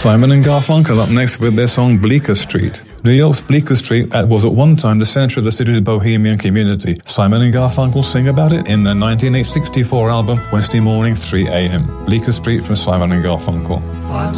Simon and Garfunkel up next with their song Bleecker Street. New York's Bleecker Street was at one time the center of the city's bohemian community. Simon and Garfunkel sing about it in their 1964 album Wednesday Morning 3 a.m. Bleecker Street from Simon and Garfunkel.